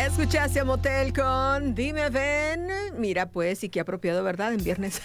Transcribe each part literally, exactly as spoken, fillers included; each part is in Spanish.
Escuchaste a Motel con Dime Ven. Mira, pues, y qué apropiado, ¿verdad? En viernes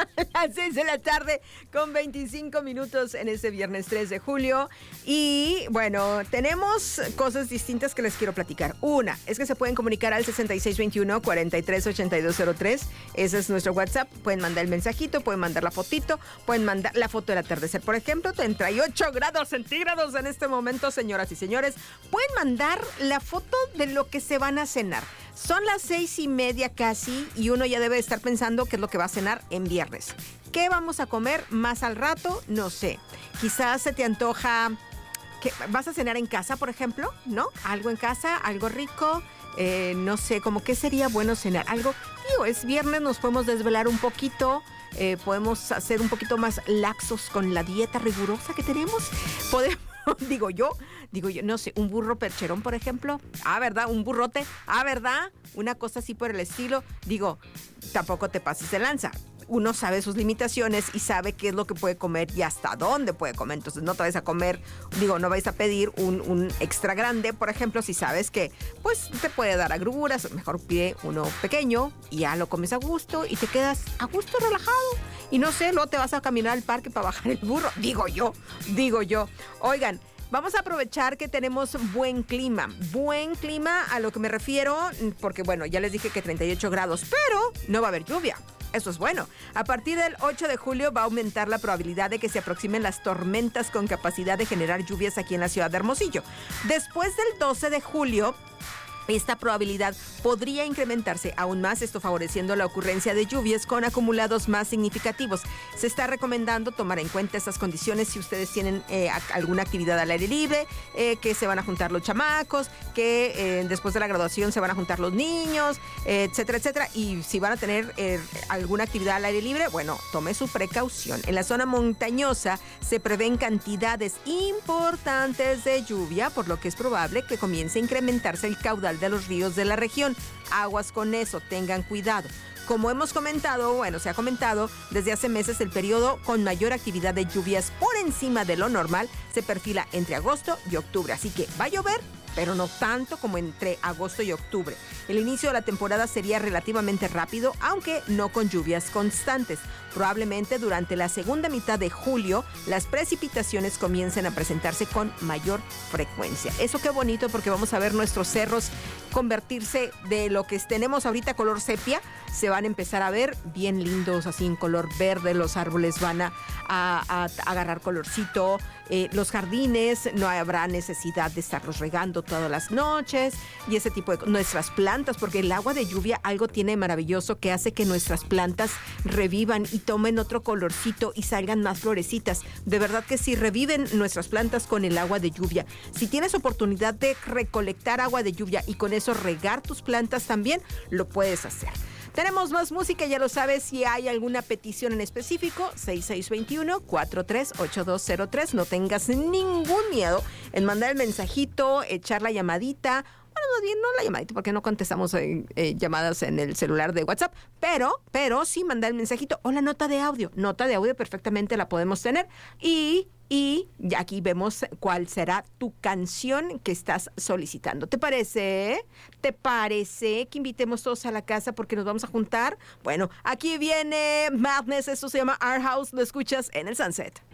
a las seis de la tarde con veinticinco minutos en este viernes tres de julio. Y, bueno, tenemos cosas distintas que les quiero platicar. Una, es que se pueden comunicar al sesenta y seis veintiuno, cuarenta y tres ochenta y dos cero tres. Ese es nuestro WhatsApp. Pueden mandar el mensajito, pueden mandar la fotito, pueden mandar la foto del atardecer. Por ejemplo, treinta y ocho grados centígrados en este momento, señoras y señores. Pueden mandar la foto de lo que se van a cenar. Son las seis y media casi y uno ya debe estar pensando qué es lo que va a cenar en viernes. ¿Qué vamos a comer más al rato? No sé. Quizás se te antoja que vas a cenar en casa, por ejemplo, ¿no? Algo en casa, algo rico. Eh, no sé, como qué sería bueno cenar. Algo, digo, es viernes, nos podemos desvelar un poquito. Eh, podemos hacer un poquito más laxos con la dieta rigurosa que tenemos. Podemos, digo yo, digo yo, no sé, un burro percherón, por ejemplo. Ah, ¿verdad? Un burrote. Ah, ¿verdad? Una cosa así por el estilo. Digo, tampoco te pases de lanza. Uno sabe sus limitaciones y sabe qué es lo que puede comer y hasta dónde puede comer. Entonces no te vais a comer, digo, no vais a pedir un, un extra grande, por ejemplo, si sabes que pues te puede dar agruras, mejor pide uno pequeño y ya lo comes a gusto y te quedas a gusto, relajado. Y no sé, luego te vas a caminar al parque para bajar el burro. Digo yo, digo yo. Oigan, vamos a aprovechar que tenemos buen clima. Buen clima a lo que me refiero, porque bueno, ya les dije que treinta y ocho grados, pero no va a haber lluvia. Eso es bueno. A partir del ocho de julio va a aumentar la probabilidad de que se aproximen las tormentas con capacidad de generar lluvias aquí en la ciudad de Hermosillo. Después del doce de julio, esta probabilidad podría incrementarse aún más, esto favoreciendo la ocurrencia de lluvias con acumulados más significativos. Se está recomendando tomar en cuenta estas condiciones si ustedes tienen eh, alguna actividad al aire libre, eh, que se van a juntar los chamacos, que eh, después de la graduación se van a juntar los niños, eh, etcétera, etcétera. Y si van a tener eh, alguna actividad al aire libre, bueno, tome su precaución. En la zona montañosa se prevén cantidades importantes de lluvia, por lo que es probable que comience a incrementarse el caudal de los ríos de la región. Aguas con eso, tengan cuidado. Como hemos comentado, bueno, se ha comentado, desde hace meses el periodo con mayor actividad de lluvias por encima de lo normal se perfila entre agosto y octubre. Así que va a llover, pero no tanto como entre agosto y octubre. El inicio de la temporada sería relativamente rápido, aunque no con lluvias constantes. Probablemente durante la segunda mitad de julio, las precipitaciones comiencen a presentarse con mayor frecuencia. Eso qué bonito, porque vamos a ver nuestros cerros convertirse de lo que tenemos ahorita color sepia, se van a empezar a ver bien lindos, así en color verde. Los árboles van a, a, a agarrar colorcito. Eh, los jardines, no habrá necesidad de estarlos regando todas las noches y ese tipo de cosas. Nuestras plantas, porque el agua de lluvia algo tiene maravilloso que hace que nuestras plantas revivan y tomen otro colorcito y salgan más florecitas. De verdad que sí, reviven nuestras plantas con el agua de lluvia. Si tienes oportunidad de recolectar agua de lluvia y con eso regar tus plantas también, lo puedes hacer. Tenemos más música, ya lo sabes. Si hay alguna petición en específico, seis seis dos uno, cuatro tres ocho dos cero tres. No tengas ningún miedo en mandar el mensajito, echar la llamadita. Bueno, más bien no la llamadita, porque no contestamos eh, eh, llamadas en el celular de WhatsApp, pero, pero sí mandar el mensajito o la nota de audio. Nota de audio perfectamente la podemos tener. Y... Y aquí vemos cuál será tu canción que estás solicitando. ¿Te parece? ¿Te parece que invitemos todos a la casa porque nos vamos a juntar? Bueno, aquí viene Madness, esto se llama Our House, lo escuchas en el Sunset.